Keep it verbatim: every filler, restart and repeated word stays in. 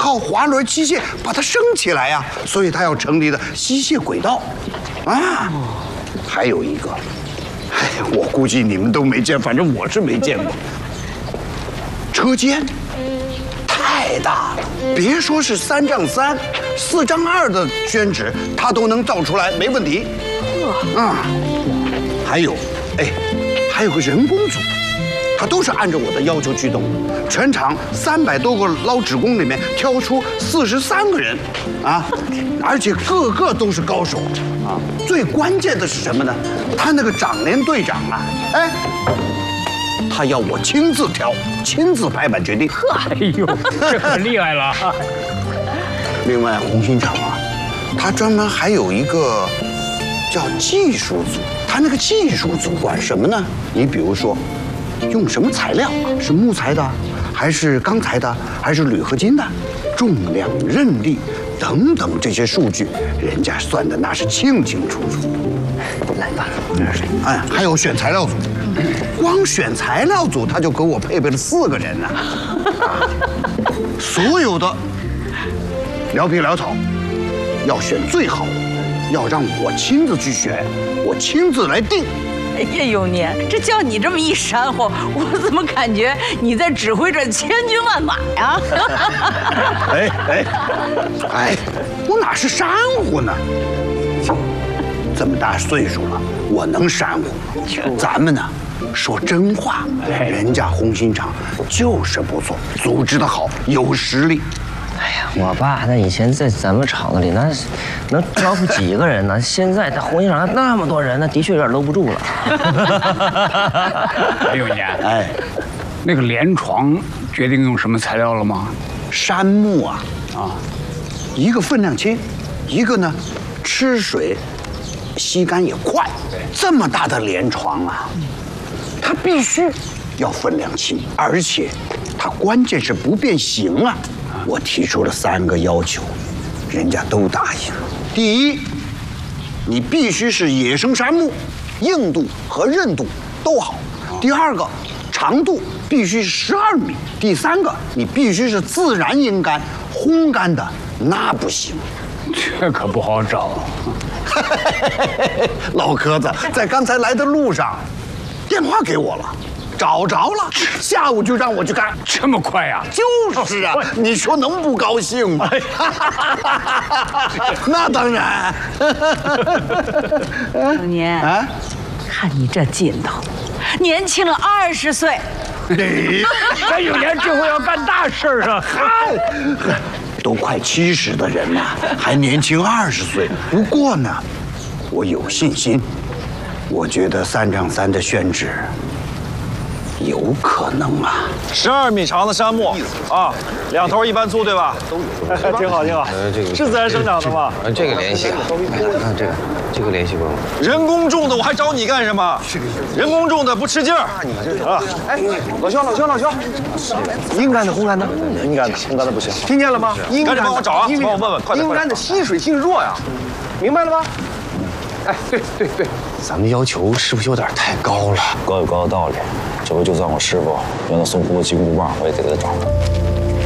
靠滑轮机械把它升起来呀、啊，所以他要成立的机械轨道，啊，还有一个，哎，我估计你们都没见，反正我是没见过，车间。 太大了，别说是三丈三、四丈二的宣纸，它都能造出来，没问题。啊，还有，哎，还有个人工组，它都是按照我的要求去动的。全场三百多个捞纸工里面挑出四十三个人，啊，而且个个都是高手啊。最关键的是什么呢？他那个长联队长啊，哎。 他要我亲自挑，亲自拍板决定。 呵，哎呦，这可厉害了。 另外，红星厂啊，他专门还有一个叫技术组，他那个技术组管什么呢？你比如说，用什么材料？是木材的，还是钢材的，还是铝合金的？重量、韧力等等这些数据，人家算的那是清清楚楚。来吧，哎，还有选材料组。 光选材料组，他就给我配备了四个人呢。所有的蓼皮蓼草要选最好的，要让我亲自去选，我亲自来定。 哎呀，永年，这叫你这么一煽乎，我怎么感觉你在指挥着千军万马呀？ 哎哎哎，我哪是煽乎呢？这么大岁数了，我能煽乎？咱们呢？ 说真话，人家红星厂就是不错，组织得好，有实力。 哎呀，我爸那以前在咱们厂子里，那能招呼几个人呢？现在在红星厂那么多人，那的确有点搂不住了。 哎呦年，哎，那个连床决定用什么材料了吗？ 杉木啊，啊，一个分量轻，一个呢吃水吸干也快。这么大的连床啊！ 它必须要分量轻，而且它关键是不变形啊！我提出了三个要求，人家都答应了。第一，你必须是野生杉木，硬度和韧度都好；第二个，长度必须是十二米；第三个，你必须是自然阴干，烘干的那不行。 这可不好找。 老壳子在刚才来的路上。 电话给我了，找着了，下午就让我去干。 这么快呀？ 就是啊，你说能不高兴吗？那当然。 永年啊，看你这劲头，年轻了二十岁。 这永年这回要干大事啊！ 嗨，都快七十的人了，还年轻二十岁。不过呢，我有信心。 我觉得三丈三的宣纸有可能啊， 十二米长的杉木啊，两头一般粗，对吧？都有，挺好挺好。呃，这个是自然生长的吗？ 呃，这个联系啊，看这个，这个联系过吗？ 人工种的，我还找你干什么？人工种的不吃劲儿。你这啊，哎，老肖老肖老肖， 阴干的烘干的， 阴干的烘干的不行， 听见了吗？阴赶紧帮我找啊，帮我问问，快点！ 阴干的吸水性弱呀，明白了吧？哎，对对对， 咱们要求是不是有点太高了？ 高有高的道理，这回就算我师傅让他送货金箍棒，我也得给他找。